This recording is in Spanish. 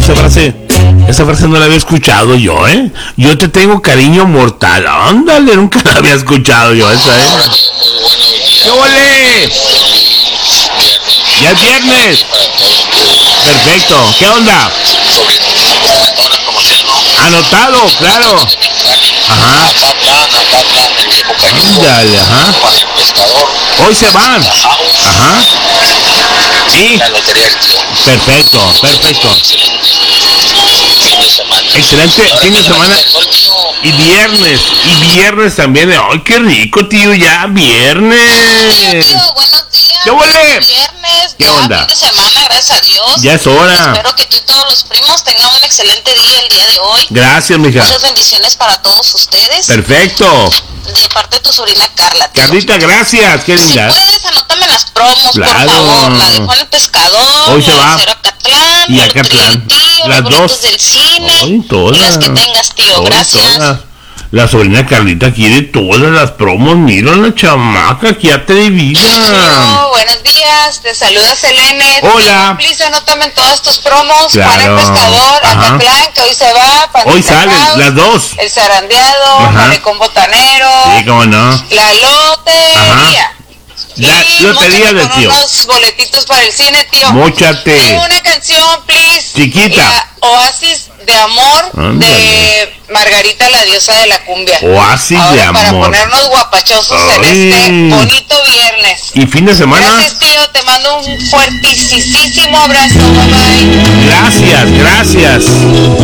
Esa frase no la había escuchado yo, ¿eh? Yo te tengo cariño mortal. Ándale, nunca la había escuchado yo esa, ¿eh? ¡Qué ole! Ya es viernes. Perfecto. ¿Qué onda? Anotado, claro. Ajá. Ándale, ajá. Hoy se van. Ajá. Sí. Perfecto. Excelente fin de semana. Y viernes también. ¡Ay, qué rico, tío! Ya, viernes. Tío, buenos días. ¿Qué huele? Viernes, ¿Qué onda? Fin de semana, gracias a Dios. Ya es hora. Espero que tú y todos los primos tengan un excelente día el día de hoy. Gracias, mija. Muchas bendiciones para todos ustedes. Perfecto. De parte de tu sobrina Carla, tío. Carlita, gracias. Qué linda. Si puedes, anótame las promos, Claro. por favor. La de Juan el Pescador. Hoy se va. Acatlán, Y Acatlán. Las Las dos. dos. Del cine. Ay, todas. Y las que tengas, tío. Ay, Gracias. todas. La sobrina Carlita quiere todas las promos. Mira la chamaca que ya te vida. Tío, buenos días. Te saluda Selene. Hola. Please, anótame todas tus promos. Claro. Juan el Pescador, Ajá. Acatlán, que hoy se va. Pandita Hoy salen House, las dos. El zarandeado, Ajá. Malecón Botanero. Sí, cómo no. La lotería. La Y lotería móchate del con tío. unos boletitos para el cine, tío. Móchate. Y una canción, please. Chiquita. Oasis de amor. Ándale. De Margarita, la diosa de la cumbia. Oasis Ahora, de para amor. ponernos guapachosos en Ay. este bonito viernes. ¿Y fin de semana? Gracias, tío. Te mando un fuertísimo abrazo. Bye bye. Gracias.